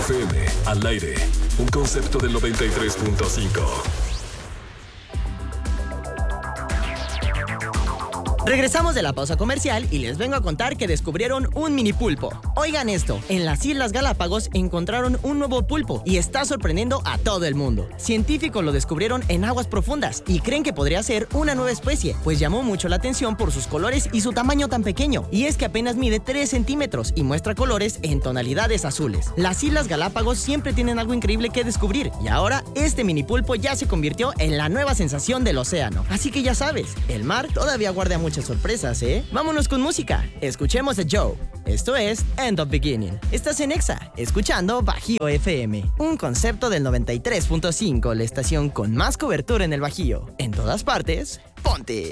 FM, al aire. Un concepto del 93.5. Regresamos de la pausa comercial y les vengo a contar que descubrieron un mini pulpo. Oigan esto, en las Islas Galápagos encontraron un nuevo pulpo y está sorprendiendo a todo el mundo. Científicos lo descubrieron en aguas profundas y creen que podría ser una nueva especie, pues llamó mucho la atención por sus colores y su tamaño tan pequeño. Y es que apenas mide 3 centímetros y muestra colores en tonalidades azules. Las Islas Galápagos siempre tienen algo increíble que descubrir y ahora este mini pulpo ya se convirtió en la nueva sensación del océano. Así que ya sabes, el mar todavía guarda muchas sorpresas, ¿eh? Vámonos con música. Escuchemos a Joe. Esto es End of Beginning. Estás en Exa, escuchando Bajío FM. Un concepto del 93.5, la estación con más cobertura en el Bajío. En todas partes, ponte.